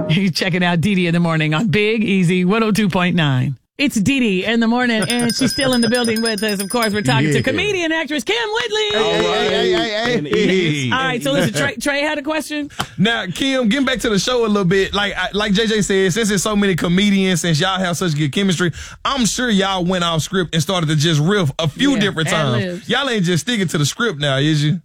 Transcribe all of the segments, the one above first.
You're checking out Dee Dee in the morning on Big Easy 102.9. It's Dee Dee in the morning, and she's still in the building with us. Of course, we're talking to comedian actress Kim Whitley. Hey. All right, so listen, Trey had a question. Now, Kim, getting back to the show a little bit, like JJ said, since there's so many comedians, since y'all have such good chemistry, I'm sure y'all went off script and started to just riff a few different times. ad-libs. Y'all ain't just sticking to the script now, is you?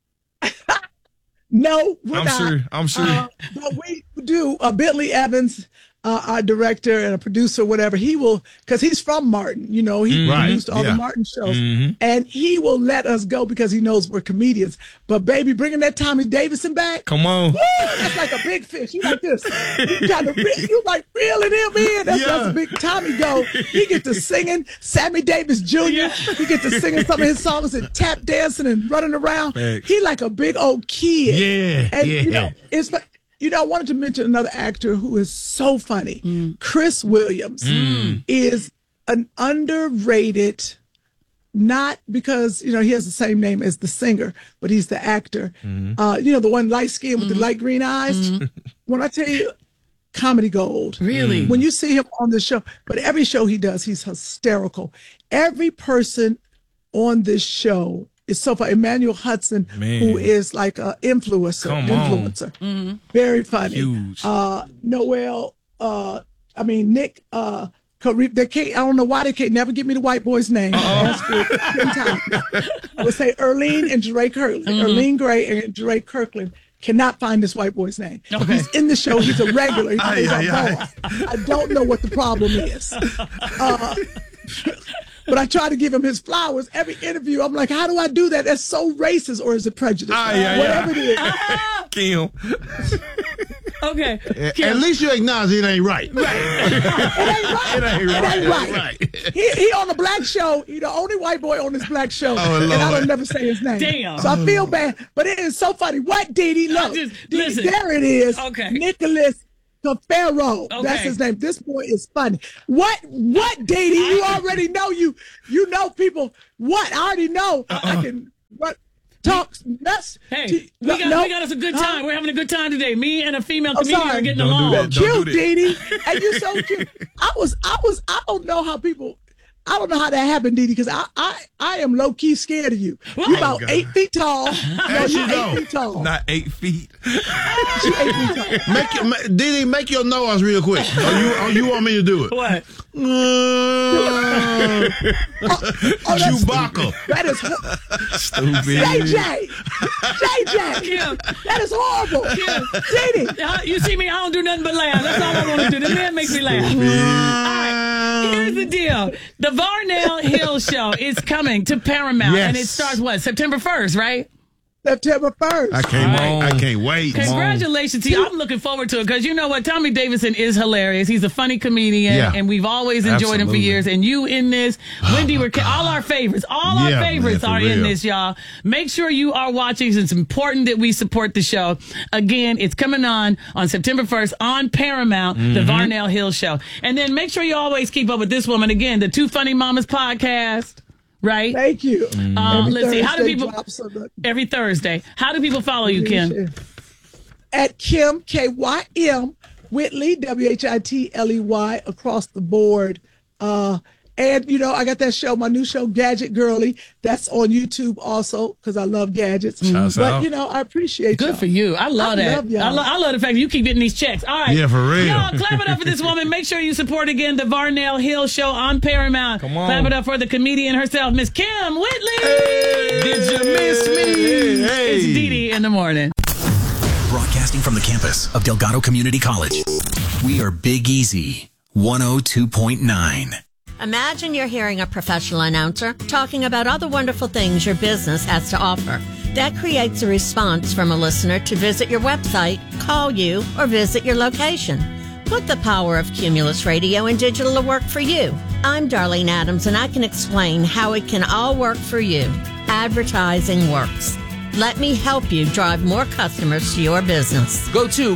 No, we're not. I'm sure. But we do. Bentley Evans, our director and a producer, whatever, he will, because he's from Martin, he produced all the Martin shows, and he will let us go because he knows we're comedians. But baby, bringing that Tommy Davidson back, Come on. woo, that's like a big fish. You like this. You like reeling him in. That's a big Tommy go. He gets to singing Sammy Davis Jr. He gets to singing some of his songs and tap dancing and running around. Thanks. He like a big old kid. Yeah. And it's like, I wanted to mention another actor who is so funny. Chris Williams is an underrated, not because, he has the same name as the singer, but he's the actor. The one light skin with the light green eyes. When I tell you, comedy gold. Really? When you see him on the show, but every show he does, he's hysterical. Every person on this show is so funny. Emmanuel Hudson, who is like an influencer. Very funny. Huge. Noel, Nick, they can't, I don't know why they can't never give me the white boy's name. Ask for it 10 times. I would say Erlene and Jeray Kirkland. Erlene Gray and Jeray Kirkland cannot find this white boy's name. Okay. He's in the show. He's a regular. He plays our boss. I don't know what the problem is. But I try to give him his flowers every interview. I'm like, how do I do that? That's so racist, or is it prejudice? Whatever it is. Kim. Okay. At least you acknowledge it ain't right. It ain't right. He on the black show. He the only white boy on this black show. And I don't never say his name. Damn. So I feel bad. But it is so funny. What, Dee Dee? Look. Listen. There it is. Okay. Nicholas Cafaro. Okay. That's his name. This boy is funny. What, Dee Dee? You already know you know people. What? I already know. I can talk nuts. Hey, we got us a good time. We're having a good time today. Me and a female comedian are getting along. Don't do Cute, that. Dee Dee. And you're so cute. I don't know how that happened, Dee Dee, because I am low key scared of you. You about 8 feet tall. No, you're 8 feet tall. Not 8 feet. You're 8 feet tall. Dee Dee, make your noise real quick. You want me to do it? What? Chewbacca. That is Stupid. JJ. Kim. That is horrible. Dee Dee. You see me, I don't do nothing but laugh. That's all I want to do. The man makes me laugh. All right. Here's the deal. The Varnell Hill Show is coming to Paramount, and it starts, September 1st, right? September 1st. I can't wait. Congratulations to you. I'm looking forward to it because you know what? Tommy Davidson is hilarious. He's a funny comedian, and we've always enjoyed him for years. And you in this, Wendy, all our favorites are in this, y'all. Make sure you are watching. It's important that we support the show. Again, it's coming on September 1st on Paramount, the Varnell Hill Show. And then make sure you always keep up with this woman. Again, the Two Funny Mamas podcast. Right? Thank you. Let's see. How do people every every Thursday? How do people follow you, Kim? At Kim KYM Whitley WHITLEY across the board. And I got that show, my new show, Gadget Girly. That's on YouTube also because I love gadgets. But I appreciate Good y'all. for you. I love that. Love y'all. I love the fact that you keep getting these checks. All right. Yeah, for real. Y'all, clap it up for this woman. Make sure you support again the Varnell Hill Show on Paramount. Come on. Clap it up for the comedian herself, Miss Kim Whitley. Hey, did you miss me? Hey. It's Dee Dee in the morning. Broadcasting from the campus of Delgado Community College. We are Big Easy 102.9. Imagine you're hearing a professional announcer talking about all the wonderful things your business has to offer. That creates a response from a listener to visit your website, call you, or visit your location. Put the power of Cumulus Radio and digital to work for you. I'm Darlene Adams, and I can explain how it can all work for you. Advertising works. Let me help you drive more customers to your business. Go to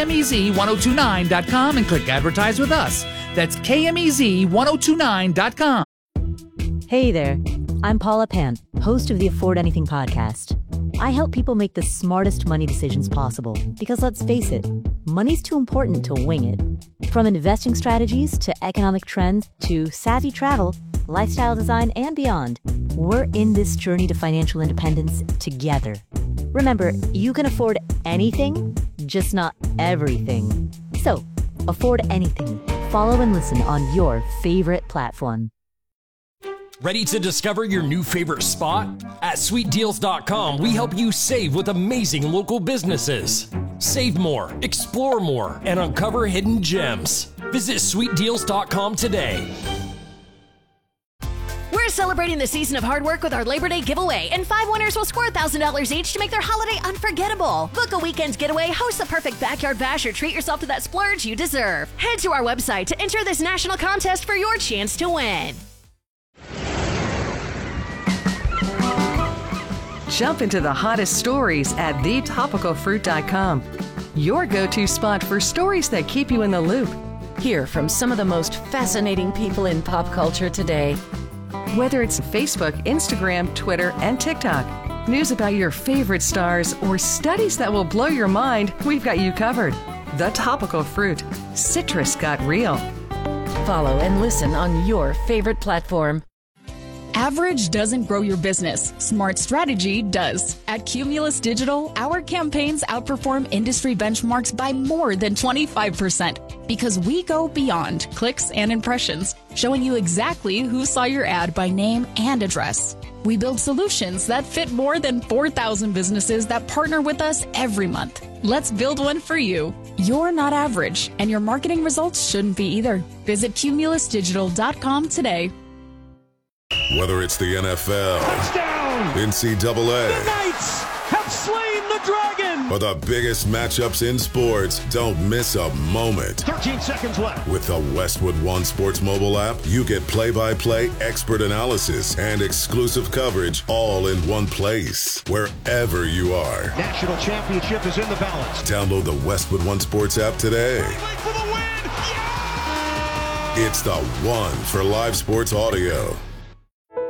KMEZ1029.com and click Advertise with Us. That's KMEZ1029.com. Hey there, I'm Paula Pant, host of the Afford Anything podcast. I help people make the smartest money decisions possible because, let's face it, money's too important to wing it. From investing strategies to economic trends to savvy travel, lifestyle design, and beyond, we're in this journey to financial independence together. Remember, you can afford anything, just not everything. So, afford anything. Follow and listen on your favorite platform. Ready to discover your new favorite spot? At sweetdeals.com, we help you save with amazing local businesses. Save more, explore more, and uncover hidden gems. Visit sweetdeals.com today. We're celebrating the season of hard work with our Labor Day giveaway, and 5 winners will score $1,000 each to make their holiday unforgettable. Book a weekend's getaway, host the perfect backyard bash, or treat yourself to that splurge you deserve. Head to our website to enter this national contest for your chance to win. Jump into the hottest stories at thetopicalfruit.com. Your go-to spot for stories that keep you in the loop. Hear from some of the most fascinating people in pop culture today. Whether it's Facebook, Instagram, Twitter, and TikTok, news about your favorite stars, or studies that will blow your mind, we've got you covered. The Topical Fruit. Citrus got real. Follow and listen on your favorite platform. Average doesn't grow your business. Smart strategy does. At Cumulus Digital, our campaigns outperform industry benchmarks by more than 25% because we go beyond clicks and impressions, showing you exactly who saw your ad by name and address. We build solutions that fit more than 4,000 businesses that partner with us every month. Let's build one for you. You're not average, and your marketing results shouldn't be either. Visit cumulusdigital.com today. Whether it's the NFL, touchdown, NCAA, the Knights have slain the dragon, or the biggest matchups in sports, don't miss a moment. 13 seconds left. With the Westwood One Sports mobile app, you get play-by-play expert analysis and exclusive coverage all in one place, wherever you are. National championship is in the balance. Download the Westwood One Sports app today. For the win. Yeah! It's the one for live sports audio.